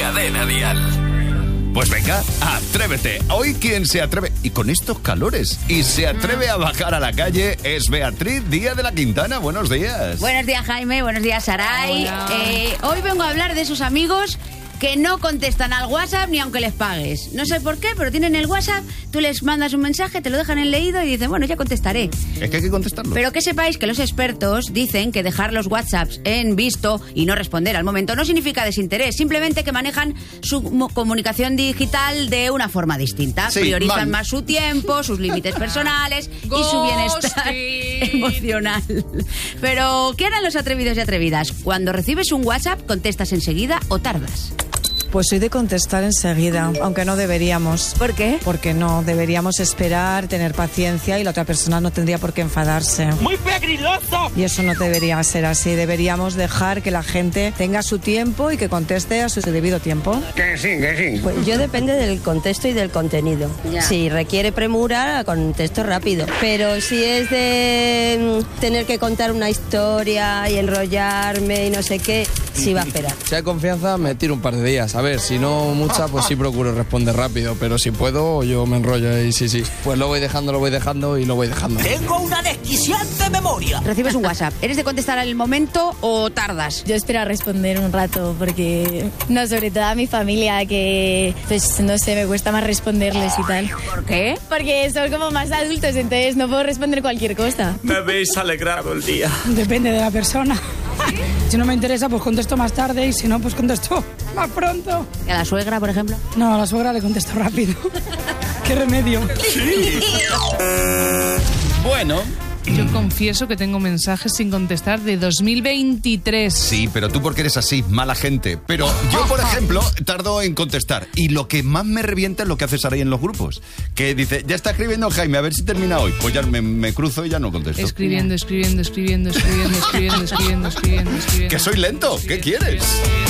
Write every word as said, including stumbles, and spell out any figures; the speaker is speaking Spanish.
Cadena Dial. Pues venga, atrévete. Hoy quien se atreve, y con estos calores, y se atreve a bajar a la calle es Beatriz Díaz de la Quintana. Buenos días. Buenos días, Jaime. Buenos días, Saray. Eh, hoy vengo a hablar de esos amigos que no contestan al WhatsApp ni aunque les pagues. No sé por qué, pero tienen el WhatsApp, tú les mandas un mensaje, te lo dejan en leído y dicen, bueno, ya contestaré. Es que hay que contestarlo. Pero que sepáis que los expertos dicen que dejar los WhatsApps en visto y no responder al momento no significa desinterés, simplemente que manejan su mo- comunicación digital de una forma distinta. Sí, Priorizan man. más su tiempo, sus límites personales y su bienestar emocional. Pero, ¿qué harán los atrevidos y atrevidas? Cuando recibes un WhatsApp, ¿contestas enseguida o tardas? Pues soy de contestar enseguida, aunque no deberíamos. ¿Por qué? Porque no, deberíamos esperar, tener paciencia y la otra persona no tendría por qué enfadarse. ¡Muy pegriloso! Y eso no debería ser así, deberíamos dejar que la gente tenga su tiempo y que conteste a su debido tiempo. Que sí, que sí. Pues yo depende del contexto y del contenido. Ya. Si requiere premura, contesto rápido. Pero si es de mm, tener que contar una historia y enrollarme y no sé qué, sí va a esperar. Si hay confianza, me tiro un par de días. A ver, si no mucha, pues sí procuro responder rápido. Pero si puedo, yo me enrollo y sí, sí. Pues lo voy dejando, lo voy dejando y lo voy dejando. Tengo una desquiciante memoria. Recibes un WhatsApp, ¿eres de contestar al momento o tardas? Yo espero a responder un rato porque, no, sobre todo a mi familia que, pues, no sé, me cuesta más responderles y tal. ¿Por qué? Porque son como más adultos, entonces no puedo responder cualquier cosa. Me habéis alegrado el día. Depende de la persona. Si no me interesa, pues contesto más tarde y si no, pues contesto más pronto. ¿Y a la suegra, por ejemplo? No, a la suegra le contesto rápido. ¿Qué remedio? Bueno. Yo confieso que tengo mensajes sin contestar de dos mil veintitrés. Sí, pero tú porque eres así, mala gente. Pero yo, por ejemplo, tardo en contestar. Y lo que más me revienta es lo que hace Saray en los grupos. Que dice, ya está escribiendo Jaime, a ver si termina hoy. Pues ya me, me cruzo y ya no contesto. Escribiendo, escribiendo, escribiendo, escribiendo, escribiendo, escribiendo, escribiendo, escribiendo. Que soy lento, ¿qué quieres?